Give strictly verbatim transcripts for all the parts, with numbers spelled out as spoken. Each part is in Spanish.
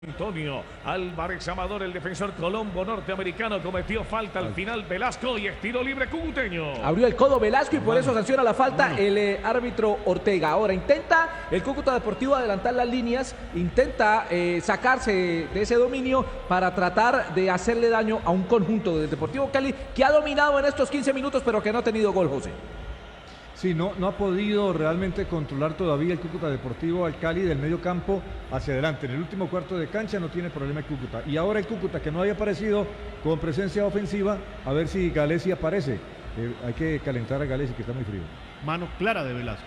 Antonio Álvarez Amador, el defensor colombo norteamericano, cometió falta al final Velasco y es tiro libre cucuteño. Abrió el codo Velasco y por eso sanciona la falta el eh, árbitro Ortega. Ahora intenta el Cúcuta Deportivo adelantar las líneas, intenta eh, sacarse de ese dominio para tratar de hacerle daño a un conjunto del Deportivo Cali que ha dominado en estos quince minutos pero que no ha tenido gol, José. Sí, no, no ha podido realmente controlar todavía el Cúcuta Deportivo al Cali del medio campo hacia adelante. En el último cuarto de cancha no tiene problema el Cúcuta. Y ahora el Cúcuta, que no había aparecido con presencia ofensiva, a ver si Galesi aparece. Eh, hay que calentar a Galesi, que está muy frío. Mano clara de Velasco.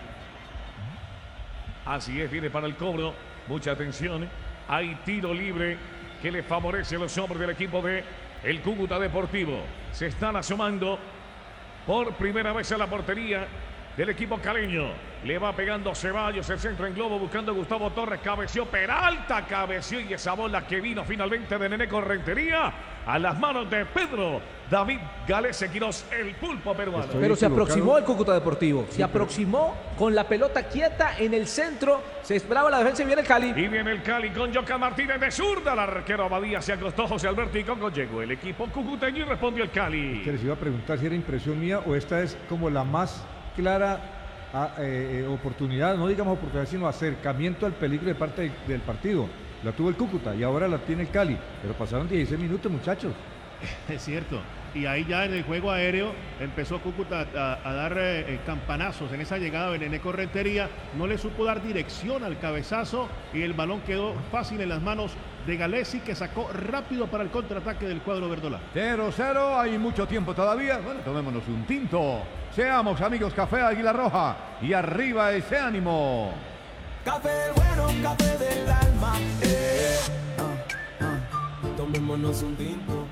Así es, viene para el cobro. Mucha atención. Hay tiro libre que le favorece a los hombres del equipo de el Cúcuta Deportivo. Se están asomando por primera vez a la portería del equipo caleño. Le va pegando Ceballos, el centro en globo, buscando a Gustavo Torres, cabeció Peralta, cabeció y esa bola que vino finalmente de Neneco Rentería a las manos de Pedro David Galese Quirós, el pulpo peruano. Estoy pero se aproximó el Cúcuta Deportivo, sí, se aproximó pero... con la pelota quieta en el centro, se esperaba la defensa y viene el Cali. Y viene el Cali con Jocan Martínez de zurda, el arquero Abadía se acostó José Alberto y Congo llegó el equipo cucuteño y respondió el Cali. Que les iba a preguntar si era impresión mía o esta es como la más clara a, eh, oportunidad, no digamos oportunidad, sino acercamiento al peligro de parte de, del partido. La tuvo el Cúcuta y ahora la tiene el Cali, pero pasaron dieciséis minutos, muchachos. Es cierto, y ahí ya en el juego aéreo empezó Cúcuta a, a dar eh, campanazos en esa llegada de Neneco Rentería, no le supo dar dirección al cabezazo y el balón quedó fácil en las manos de Galesi, que sacó rápido para el contraataque del cuadro verdolaga. cero cero, hay mucho tiempo todavía. Bueno, tomémonos un tinto. Seamos amigos, Café Águila Roja. Y arriba ese ánimo. Café bueno, café del alma. Eh, uh, uh. Tomémonos un tinto.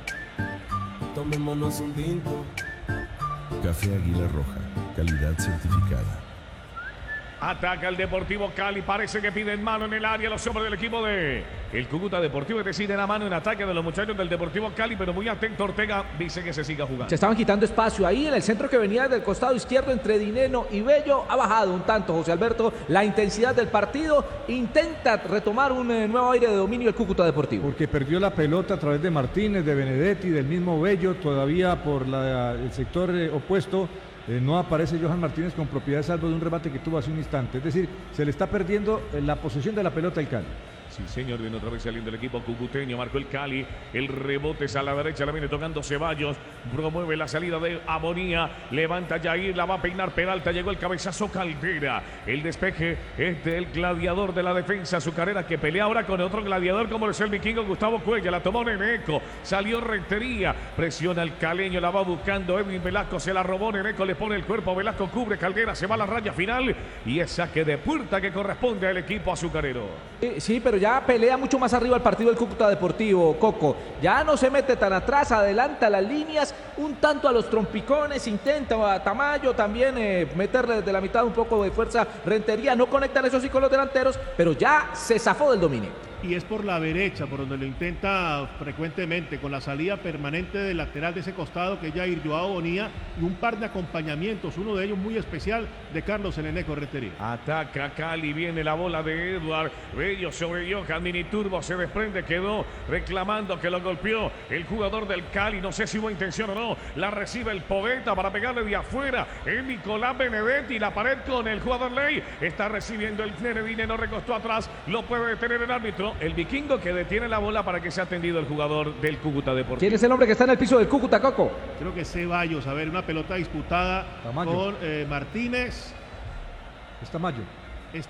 Tomémonos un tinto. Café Águila Roja, calidad certificada. Ataca el Deportivo Cali, parece que piden mano en el área los hombres del equipo de el Cúcuta Deportivo, deciden a mano en ataque de los muchachos del Deportivo Cali, pero muy atento Ortega, dice que se siga jugando. Se estaban quitando espacio ahí en el centro que venía del costado izquierdo entre Dineno y Bello, ha bajado un tanto José Alberto la intensidad del partido, intenta retomar un eh, nuevo aire de dominio el Cúcuta Deportivo. Porque perdió la pelota a través de Martínez, de Benedetti, del mismo Bello, todavía por la, el sector eh, opuesto. Eh, no aparece Johan Martínez con propiedad salvo de un remate que tuvo hace un instante. Es decir, se le está perdiendo eh, la posesión de la pelota al Cali. Sí, señor, viene otra vez saliendo el equipo cucuteño, marcó el Cali, el rebote es a la derecha, la viene tocando Ceballos, promueve la salida de Amonía, levanta Jair, la va a peinar Peralta, llegó el cabezazo Caldera, el despeje es del gladiador de la defensa azucarera que pelea ahora con otro gladiador como es el vikingo Gustavo Cuella, la tomó Neneco, salió Rentería, presiona el caleño, la va buscando Edwin Velasco, se la robó Neneco, le pone el cuerpo, Velasco cubre, Caldera se va a la raya final y es saque de puerta que corresponde al equipo azucarero. Sí, sí, pero ya pelea mucho más arriba el partido del Cúcuta Deportivo, Coco. Ya no se mete tan atrás, adelanta las líneas, un tanto a los trompicones, intenta a Tamayo también eh, meterle desde la mitad un poco de fuerza. Rentería no conectan eso sí con los delanteros, pero ya se zafó del dominio. Y es por la derecha, por donde lo intenta frecuentemente, con la salida permanente del lateral de ese costado que ya ir Joao Bonía y un par de acompañamientos, uno de ellos muy especial de Carlos Neneco Rentería. Ataca Cali, viene la bola de Edward, Bello sobre Johan, mini turbo se desprende, quedó reclamando que lo golpeó el jugador del Cali, no sé si hubo intención o no, la recibe el Poveta para pegarle de afuera, el Nicolás Benedetti, la pared con el jugador Ley, está recibiendo el Nenedine, no recostó atrás, lo puede detener el árbitro. El vikingo que detiene la bola para que sea atendido el jugador del Cúcuta Deportivo. ¿Quién es el hombre que está en el piso del Cúcuta, Coco? Creo que Ceballos, a ver, una pelota disputada Tamayo. con eh, Martínez. Es Tamayo. Es,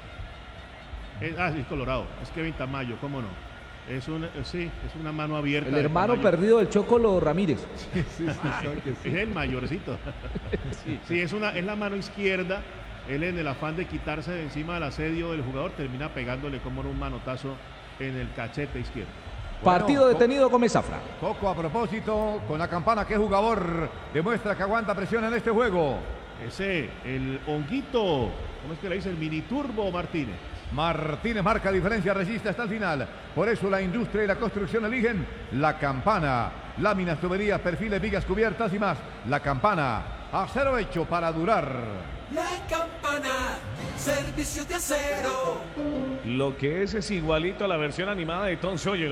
es, ah, sí, Colorado. Es Kevin Tamayo, ¿cómo no? Es un, sí, es una mano abierta. El hermano perdido del Chocolo Ramírez. Sí, sí, sí, sí. Es el mayorcito. sí, sí es, una, es la mano izquierda. Él en el afán de quitarse de encima del asedio del jugador termina pegándole como un manotazo en el cachete izquierdo. Bueno, partido detenido con Zafra. Coco, a propósito, con la campana, ¿qué jugador demuestra que aguanta presión en este juego? Ese, el honguito, ¿cómo es que le dice? El mini turbo Martínez. Martínez marca diferencia, resiste hasta el final. Por eso la industria y la construcción eligen la campana. Láminas, tuberías, perfiles, vigas cubiertas y más. La campana, acero hecho para durar. La Campana, servicios de acero. Lo que es es igualito a la versión animada de Tom Sawyer.